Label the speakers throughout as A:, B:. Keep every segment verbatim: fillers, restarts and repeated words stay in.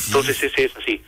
A: Entonces ese es así.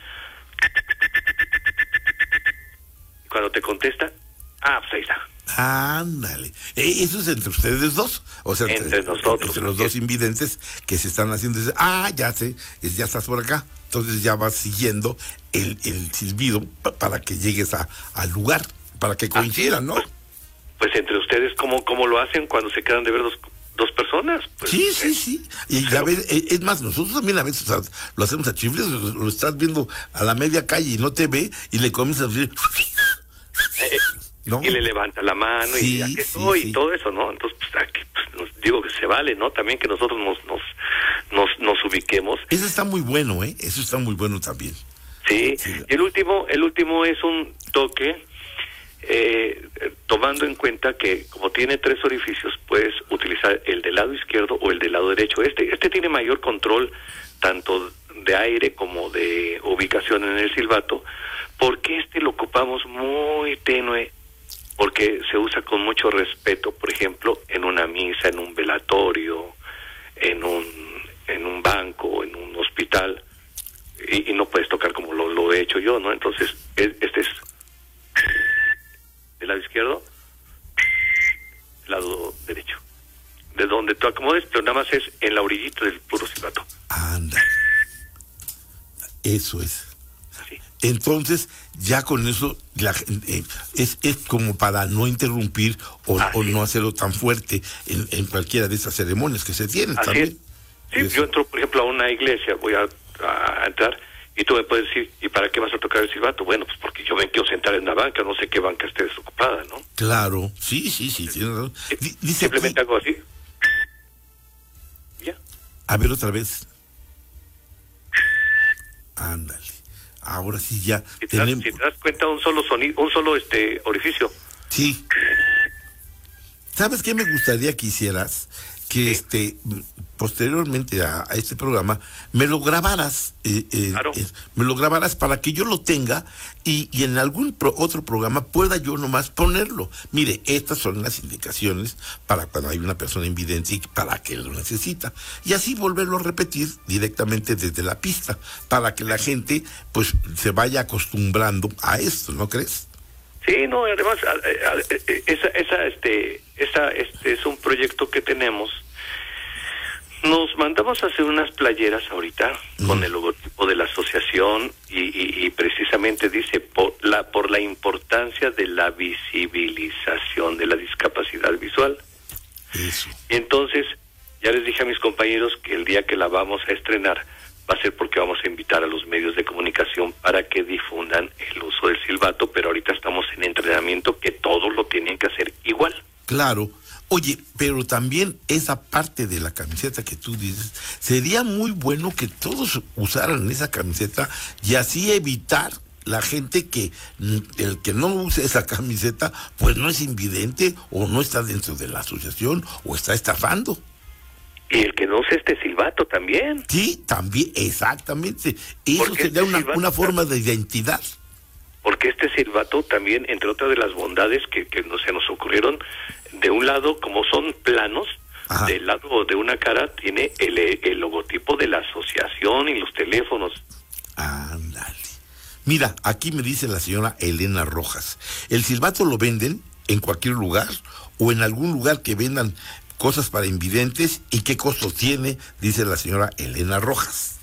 A: Cuando te contesta, ah, pues ahí está.
B: Ándale. Eh, ¿Eso es entre ustedes dos? O sea,
A: entre, entre nosotros.
B: Entre los dos invidentes que se están haciendo. Ah, ya sé, es, ya estás por acá. Entonces ya vas siguiendo el, el silbido pa, para que llegues a, al lugar, para que coincidan, ¿no?
A: Pues, pues entre ustedes, ¿cómo, ¿cómo lo hacen cuando se quedan de ver dos, dos personas? Pues,
B: sí, sí, sí. Y ya ves, es más, nosotros también a veces, o sea, lo hacemos a chifles, lo, lo estás viendo a la media calle y no te ve y le comienzas a decir...
A: Eh, ¿no? Y le levanta la mano sí, y aquí estoy sí, sí. y todo eso, ¿no? Entonces, pues, aquí, pues, nos, digo que se vale, ¿no? También que nosotros nos, nos nos nos ubiquemos.
B: Eso está muy bueno, ¿eh? Eso está muy bueno también.
A: Sí, sí. Y el último, el último es un toque, eh, tomando en cuenta que como tiene tres orificios, puedes utilizar el del lado izquierdo o el del lado derecho. Este, este tiene mayor control, tanto de aire como de ubicación en el silbato, porque este lo ocupamos muy tenue, porque se usa con mucho respeto, por ejemplo, en una misa, en un velatorio, en un en un banco, en un hospital, y, y no puedes tocar como lo, lo he hecho yo, ¿no? Entonces, este es del lado izquierdo, del lado derecho. De donde tú acomodes, pero nada más es en la orillita del puro silbato.
B: Anda. Eso es. Entonces, ya con eso, la, eh, es, es como para no interrumpir o, ah, o sí. no hacerlo tan fuerte en, en cualquiera de esas ceremonias que se tienen.
A: Así
B: también.
A: Es. Sí, eso. Yo entro, por ejemplo, a una iglesia, voy a, a entrar, y tú me puedes decir, ¿y para qué vas a tocar el silbato? Bueno, pues porque yo me quiero sentar en la banca, no sé qué banca esté desocupada, ¿no?
B: Claro, sí, sí, sí. sí.
A: D- Dice Simplemente aquí, hago así. Ya.
B: A ver otra vez. Ándale. Ahora sí ya
A: si te, tenemos... das, si te das cuenta, un solo sonido, un solo este orificio.
B: Sí. ¿Sabes qué me gustaría que hicieras? Que sí. este posteriormente a, a este programa me lo grabaras, eh, eh,
A: claro.
B: eh, me lo grabaras para que yo lo tenga y, y en algún pro, otro programa pueda yo nomás ponerlo. Mire, estas son las indicaciones para cuando hay una persona invidente y para que lo necesita. Y así volverlo a repetir directamente desde la pista, para que la gente pues se vaya acostumbrando a esto, ¿no crees?
A: Sí, no, además esa, esa, este, esa, este es un proyecto que tenemos. Nos mandamos a hacer unas playeras ahorita mm. con el logotipo de la asociación y, y, y precisamente dice por la por la importancia de la visibilización de la discapacidad visual.
B: Eso.
A: Y entonces ya les dije a mis compañeros que el día que la vamos a estrenar va a ser porque vamos a invitar a los medios de comunicación para que difundan el uso del silbato, pero ahorita estamos en entrenamiento que todos lo tienen que hacer igual.
B: Claro. Oye, pero también esa parte de la camiseta que tú dices, sería muy bueno que todos usaran esa camiseta y así evitar la gente que el que no use esa camiseta, pues no es invidente o no está dentro de la asociación o está estafando.
A: Y el que no use este silbato también.
B: Sí, también, exactamente. Eso porque sería este una, silbato, una forma de identidad.
A: Porque este silbato también, entre otras de las bondades que, que no se nos ocurrieron, de un lado, como son planos, ajá, del lado de una cara tiene el, el logotipo de la asociación y los teléfonos.
B: Ándale. Mira, aquí me dice la señora Elena Rojas, ¿el silbato lo venden en cualquier lugar o en algún lugar que vendan cosas para invidentes y qué costo tiene? Dice la señora Elena Rojas.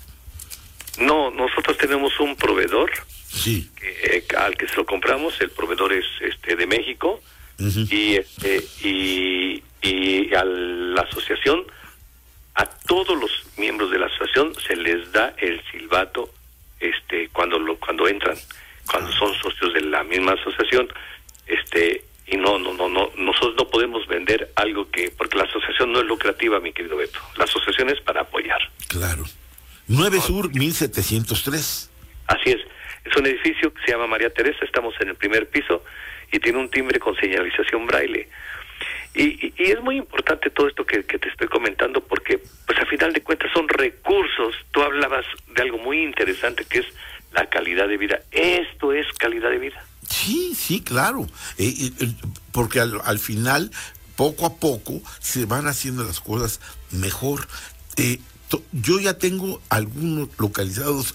A: No, nosotros tenemos un proveedor,
B: sí,
A: que, eh, al que se lo compramos. El proveedor es este de México. Uh-huh. y, este, y y a la asociación, a todos los miembros de la asociación se les da el silbato este cuando lo cuando entran, cuando son socios de la misma asociación, este y no no no no nosotros no podemos vender algo que, porque la asociación no es lucrativa, mi querido Beto. La asociación es para apoyar.
B: Claro. nueve Sur mil setecientos tres.
A: Así es. Es un edificio que se llama María Teresa, estamos en el primer piso y tiene un timbre con señalización braille. Y, y, y es muy importante todo esto que, que te estoy comentando, porque pues a final de cuentas son recursos. Tú hablabas de algo muy interesante que es la calidad de vida. Esto es calidad de vida.
B: Sí, sí, claro. Eh, eh, porque al, al final, poco a poco, se van haciendo las cosas mejor. Eh, Yo ya tengo algunos localizados